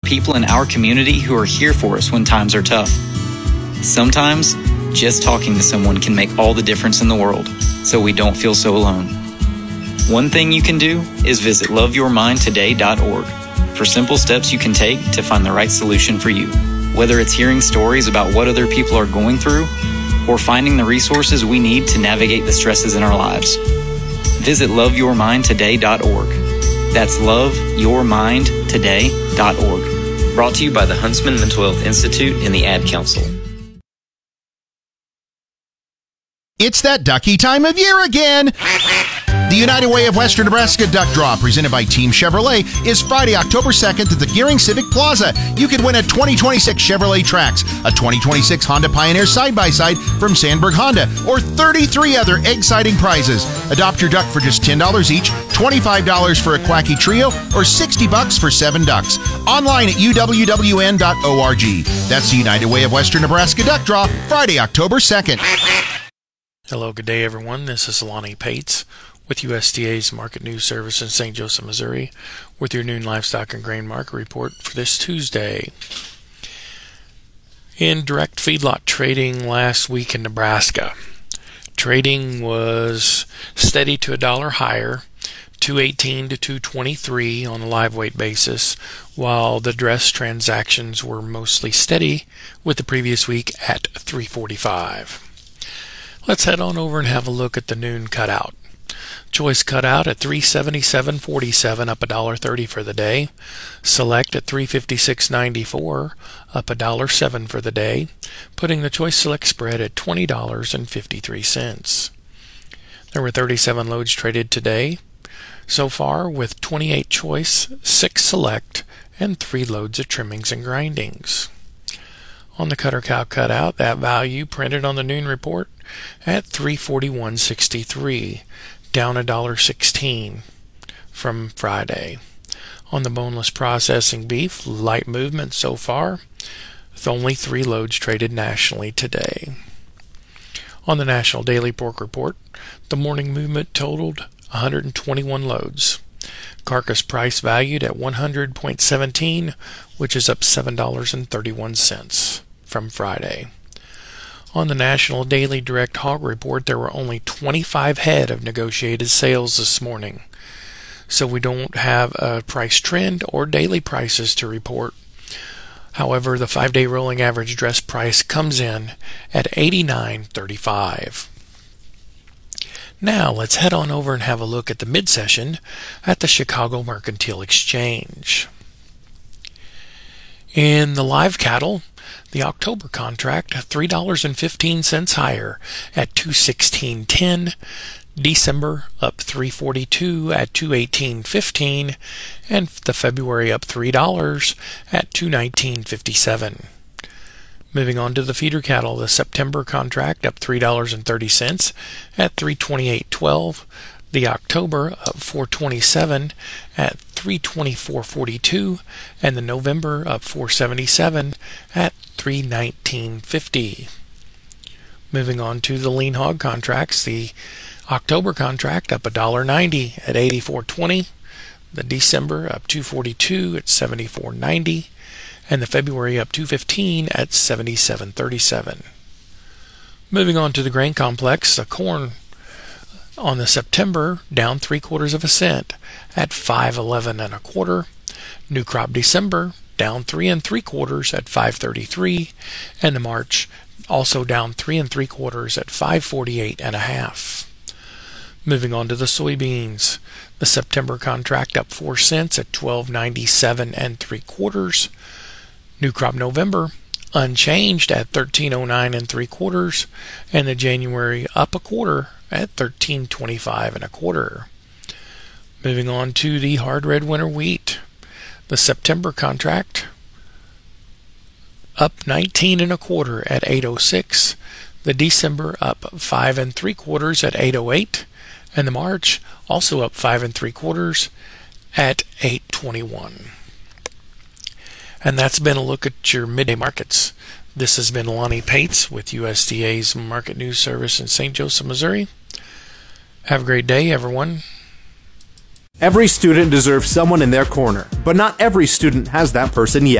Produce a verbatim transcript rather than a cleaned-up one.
people in our community who are here for us when times are tough. Sometimes, just talking to someone can make all the difference in the world, so we don't feel so alone. One thing you can do is visit love your mind today dot org for simple steps you can take to find the right solution for you. Whether it's hearing stories about what other people are going through, or finding the resources we need to navigate the stresses in our lives. Visit love your mind today dot org. That's love your mind today dot org. Brought to you by the Huntsman Mental Health Institute and the Ad Council. It's that ducky time of year again. The United Way of Western Nebraska Duck Draw, presented by Team Chevrolet, is Friday, October second at the Gearing Civic Plaza. You could win a twenty twenty-six Chevrolet Trax, a twenty twenty-six Honda Pioneer side-by-side from Sandberg Honda, or thirty-three other exciting prizes. Adopt your duck for just ten dollars each, twenty-five dollars for a Quacky Trio, or sixty bucks for seven ducks. Online at U W W N dot org. That's the United Way of Western Nebraska Duck Draw, Friday, October second. Hello, good day, everyone. This is Lonnie Pates with U S D A's Market News Service in Saint Joseph, Missouri, with your noon livestock and grain market report for this Tuesday. In direct feedlot trading last week in Nebraska, trading was steady to a dollar higher, two eighteen to two twenty-three on a live weight basis, while the dress transactions were mostly steady with the previous week at three forty-five. Let's head on over and have a look at the noon cutout. Choice cutout at three seventy-seven forty-seven, up a dollar thirty for the day. Select at three fifty-six ninety-four, up a dollar seven for the day, putting the choice select spread at twenty dollars and fifty-three cents. There were thirty-seven loads traded today so far, with twenty-eight choice, six select, and three loads of trimmings and grindings. On the cutter cow cutout, that value printed on the noon report at three forty-one sixty-three, down a dollar sixteen from Friday. On the boneless processing beef, light movement so far, with only three loads traded nationally today. On the National Daily Pork Report, the morning movement totaled one hundred twenty-one loads. Carcass price valued at one hundred seventeen, which is up seven dollars and thirty-one cents from Friday. On the National Daily Direct Hog Report, there were only twenty-five head of negotiated sales this morning, so we don't have a price trend or daily prices to report. However, the five-day rolling average dress price comes in at eighty-nine thirty-five. Now let's head on over and have a look at the mid-session at the Chicago Mercantile Exchange. In the live cattle, the October contract three dollars and fifteen cents higher at two sixteen ten. December up three forty-two at two eighteen fifteen, and the February up three dollars at two nineteen fifty-seven. Moving on to the feeder cattle, the September contract up three dollars and thirty cents at three twenty-eight twelve. The October up four twenty-seven at three twenty-four forty-two, and the November up four seventy-seven at three nineteen fifty. Moving on to the lean hog contracts, the October contract up one dollar ninety at eighty-four twenty, the December up two forty-two at seventy-four ninety, and the February up two fifteen at seventy-seven thirty-seven. Moving on to the grain complex, the corn on the September down three quarters of a cent at five eleven and a quarter. New crop December down three and three quarters at five thirty-three, and the March also down three and three quarters at five forty-eight and a half. Moving on to the soybeans, the September contract up four cents at twelve ninety-seven and three quarters. New crop November unchanged at thirteen oh nine and three quarters, and the January up a quarter at thirteen twenty-five and a quarter. Moving on to the hard red winter wheat, the September contract up nineteen and a quarter at eight oh six, the December up five and three quarters at eight oh eight, and the March also up five and three quarters at eight twenty-one. And that's been a look at your midday markets. This has been Lonnie Pates with U S D A's Market News Service in Saint Joseph, Missouri. Have a great day, everyone. Every student deserves someone in their corner, but not every student has that person yet.